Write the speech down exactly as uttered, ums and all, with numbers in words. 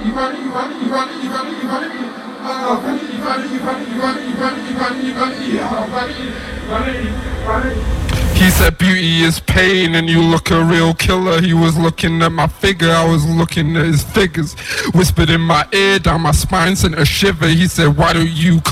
He said beauty is pain and you look a real killer. He was looking at my figure, I was looking at his figures. Whispered in my ear, down my spine, sent a shiver. He said, why don't you